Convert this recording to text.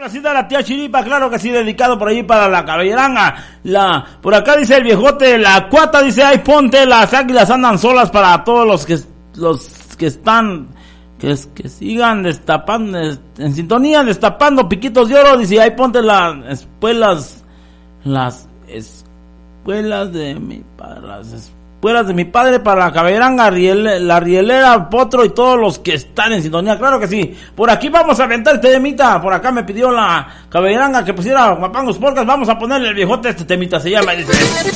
Así de la tía Chiripa, claro que sí, dedicado por allí para la caballeranga. Por acá dice el viejote, la cuata dice, ay ponte, las águilas andan solas, para todos los que están, que sigan destapando, en sintonía, destapando piquitos de oro, dice, ay ponte las espuelas de mi padre para la caballeranga, la rielera, potro y todos los que están en sintonía, claro que sí. Por aquí vamos a aventar este temita, por acá me pidió la caballeranga que pusiera Guapangos Podcast, vamos a ponerle el viejote este temita, se llama, dice...